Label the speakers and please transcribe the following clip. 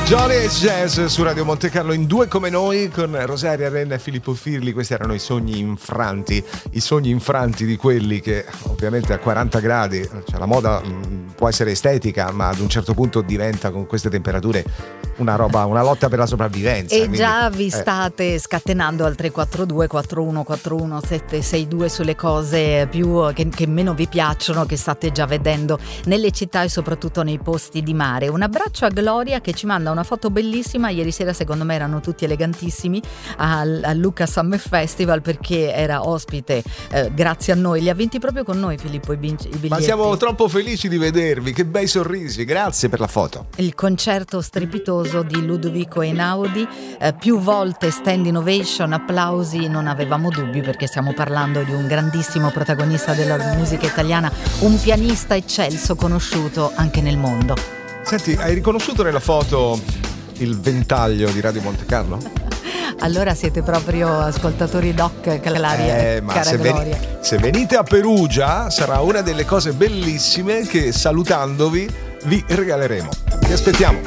Speaker 1: Jolly e Jazz su Radio Monte Carlo in due come noi con Rosaria Renna e Filippo Firli. Questi erano i sogni infranti di quelli che ovviamente a 40 gradi, cioè la moda può essere estetica, ma ad un certo punto diventa con queste temperature una lotta per la sopravvivenza.
Speaker 2: E
Speaker 1: quindi,
Speaker 2: già vi state scatenando al 342 4141 762 sulle cose più che meno vi piacciono, che state già vedendo nelle città e soprattutto nei posti di mare. Un abbraccio a Gloria che ci manda una foto bellissima. Ieri sera secondo me erano tutti elegantissimi al Lucca Summer Festival, perché era ospite grazie a noi. Li ha vinti proprio con noi, Filippo, i biglietti.
Speaker 1: Ma siamo troppo felici di vedervi, che bei sorrisi, grazie per la foto.
Speaker 2: Il concerto strepitoso di Ludovico Einaudi, più volte standing ovation, applausi, non avevamo dubbi, perché stiamo parlando di un grandissimo protagonista della musica italiana, un pianista eccelso, conosciuto anche nel mondo.
Speaker 1: Senti, hai riconosciuto nella foto il ventaglio di Radio Monte Carlo?
Speaker 2: Allora siete proprio ascoltatori doc, Claria,
Speaker 1: ma
Speaker 2: cara Gloria.
Speaker 1: se venite a Perugia sarà una delle cose bellissime che, salutandovi, vi regaleremo. Vi aspettiamo.